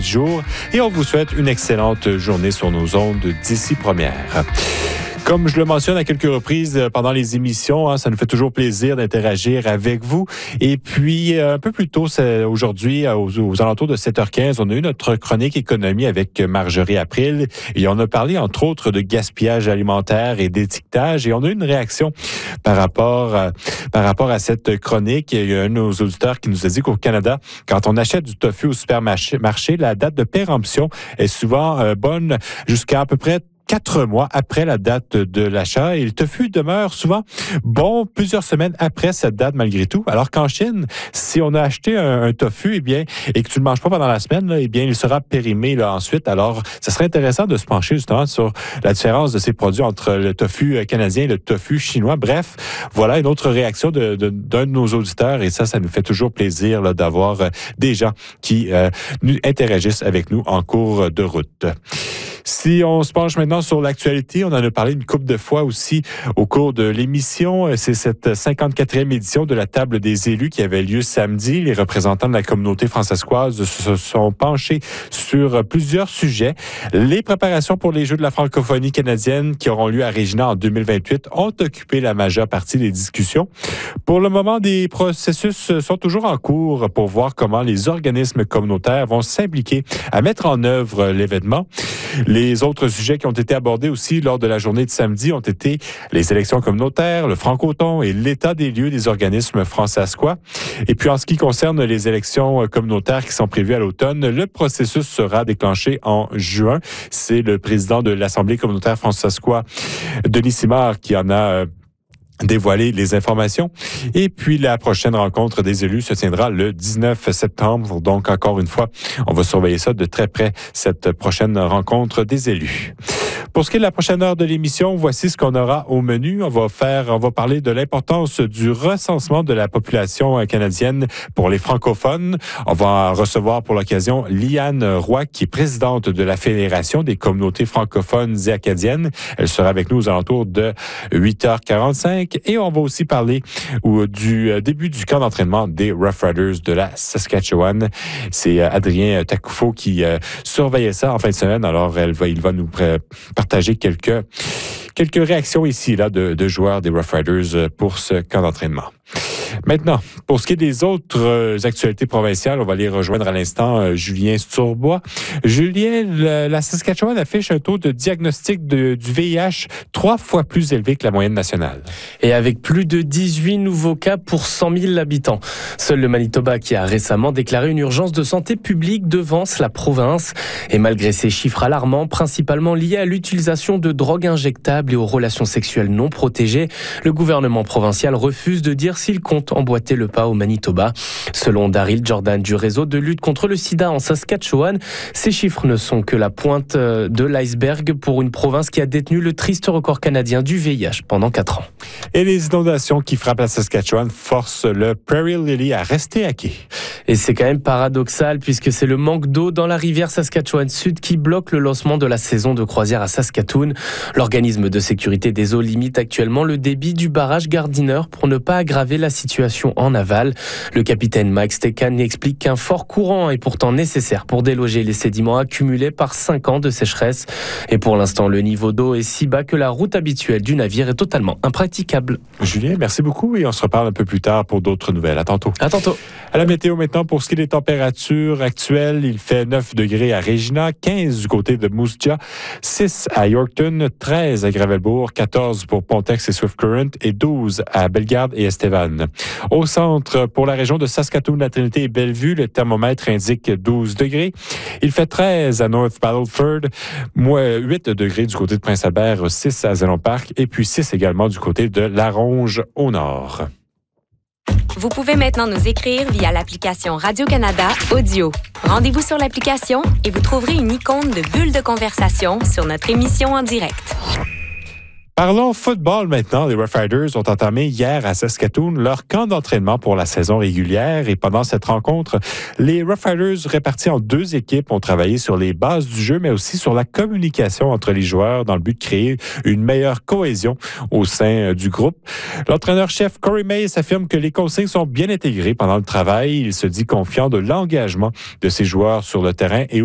jours. Et on vous souhaite une excellente journée sur nos ondes d'ici première. Comme je le mentionne à quelques reprises pendant les émissions, ça nous fait toujours plaisir d'interagir avec vous. Et puis, un peu plus tôt, aujourd'hui, aux alentours de 7h15, on a eu notre chronique économie avec Marjorie April. Et on a parlé, entre autres, de gaspillage alimentaire et d'étiquetage. Et on a eu une réaction par rapport à cette chronique. Il y a un de nos auditeurs qui nous a dit qu'au Canada, quand on achète du tofu au supermarché, la date de péremption est souvent bonne jusqu'à peu près 4 mois après la date de l'achat et le tofu demeure souvent bon plusieurs semaines après cette date malgré tout. Alors qu'en Chine, si on a acheté un tofu et que tu ne le manges pas pendant la semaine, il sera périmé ensuite. Alors, ça serait intéressant de se pencher justement sur la différence de ces produits entre le tofu canadien et le tofu chinois. Bref, voilà une autre réaction d'un de nos auditeurs et ça nous fait toujours plaisir d'avoir des gens qui interagissent avec nous en cours de route. Si on se penche maintenant sur l'actualité, on en a parlé une couple de fois aussi au cours de l'émission. C'est cette 54e édition de la table des élus qui avait lieu samedi. Les représentants de la communauté françaiscoise se sont penchés sur plusieurs sujets. Les préparations pour les Jeux de la francophonie canadienne qui auront lieu à Regina en 2028 ont occupé la majeure partie des discussions. Pour le moment, des processus sont toujours en cours pour voir comment les organismes communautaires vont s'impliquer à mettre en œuvre l'événement. Les autres sujets qui ont été abordés aussi lors de la journée de samedi ont été les élections communautaires, le francoton et l'état des lieux des organismes francescois. Et puis, en ce qui concerne les élections communautaires qui sont prévues à l'automne, le processus sera déclenché en juin. C'est le président de l'Assemblée communautaire francescois, Denis Simard, qui en a dévoiler les informations. Et puis, la prochaine rencontre des élus se tiendra le 19 septembre. Donc, encore une fois, on va surveiller ça de très près, cette prochaine rencontre des élus. Pour ce qui est de la prochaine heure de l'émission, voici ce qu'on aura au menu. On va parler de l'importance du recensement de la population canadienne pour les francophones. On va recevoir pour l'occasion Liane Roy, qui est présidente de la Fédération des communautés francophones et acadiennes. Elle sera avec nous aux alentours de 8h45. Et on va aussi parler du début du camp d'entraînement des Rough Riders de la Saskatchewan. C'est Adrien Takoufo qui surveillait ça en fin de semaine. Alors, il va nous partager quelques réactions ici là de joueurs des Rough Riders pour ce camp d'entraînement. Maintenant, pour ce qui est des autres actualités provinciales, on va aller rejoindre à l'instant Julien Sturbois. Julien, la Saskatchewan affiche un taux de diagnostic du VIH 3 fois plus élevé que la moyenne nationale. Et avec plus de 18 nouveaux cas pour 100 000 habitants. Seul le Manitoba, qui a récemment déclaré une urgence de santé publique, devance la province. Et malgré ces chiffres alarmants, principalement liés à l'utilisation de drogues injectables et aux relations sexuelles non protégées, le gouvernement provincial refuse de dire s'il compte emboîter le pas au Manitoba. Selon Daryl Jordan du réseau de lutte contre le sida en Saskatchewan, ces chiffres ne sont que la pointe de l'iceberg pour une province qui a détenu le triste record canadien du VIH pendant 4 ans. Et les inondations qui frappent la Saskatchewan forcent le Prairie Lily à rester à quai. Et c'est quand même paradoxal puisque c'est le manque d'eau dans la rivière Saskatchewan Sud qui bloque le lancement de la saison de croisière à Saskatoon. L'organisme de sécurité des eaux limite actuellement le débit du barrage Gardiner pour ne pas aggraver la situation en aval. Le capitaine Mike Stekan explique qu'un fort courant est pourtant nécessaire pour déloger les sédiments accumulés par 5 ans de sécheresse. Et pour l'instant, le niveau d'eau est si bas que la route habituelle du navire est totalement impraticable. Julien, merci beaucoup et on se reparle un peu plus tard pour d'autres nouvelles. À tantôt. À tantôt. À la météo maintenant, pour ce qui est des températures actuelles, il fait 9 degrés à Regina, 15 du côté de Moose Jaw, 6 à Yorkton, 13 à Gravelbourg, 14 pour Pontex et Swift Current et 12 à Bellegarde et Estevan. Au centre, pour la région de Saskatoon, la Trinité et Bellevue, le thermomètre indique 12 degrés. Il fait 13 à North Battleford, 8 degrés du côté de Prince-Albert, 6 à Zélon Park et puis 6 également du côté de Laronge au nord. Vous pouvez maintenant nous écrire via l'application Radio-Canada Audio. Rendez-vous sur l'application et vous trouverez une icône de bulle de conversation sur notre émission en direct. Parlons football maintenant. Les Rough Riders ont entamé hier à Saskatoon leur camp d'entraînement pour la saison régulière. Et pendant cette rencontre, les Rough Riders répartis en 2 équipes ont travaillé sur les bases du jeu, mais aussi sur la communication entre les joueurs dans le but de créer une meilleure cohésion au sein du groupe. L'entraîneur-chef Corey Mays affirme que les consignes sont bien intégrées pendant le travail. Il se dit confiant de l'engagement de ses joueurs sur le terrain et